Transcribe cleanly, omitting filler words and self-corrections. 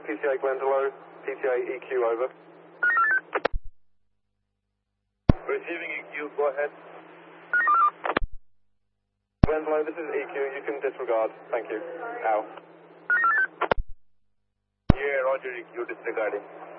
PTA Glendalough, PTA EQ over. Receiving EQ, go ahead. Glendalough, this is EQ, you can disregard. Thank you. Ow. Yeah, Roger, EQ disregarding.